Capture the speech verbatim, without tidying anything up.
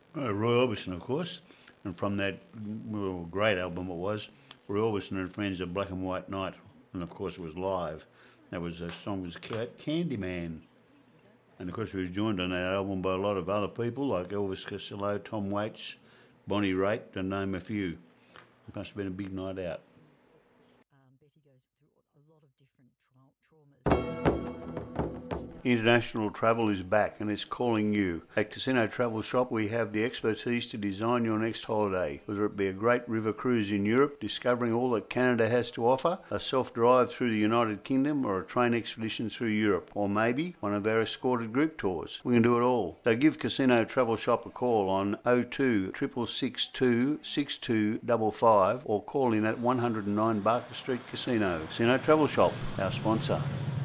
Uh, Roy Orbison, of course, and from that well, great album it was, Roy Orbison and Friends, A Black and White Night, and of course it was live. That was a song was Candyman, and of course he was joined on that album by a lot of other people like Elvis Costello, Tom Waits, Bonnie Raitt, to name a few. It must have been a big night out. Um, Betty goes through a lot of different tra- traumas. International travel is back and it's calling you. At Casino Travel Shop we have the expertise to design your next holiday. Whether it be a great river cruise in Europe, discovering all that Canada has to offer, a self-drive through the United Kingdom or a train expedition through Europe, or maybe one of our escorted group tours. We can do it all. So give Casino Travel Shop a call on oh two six six two six two five five or call in at one oh nine Barker Street Casino. Casino Travel Shop, our sponsor.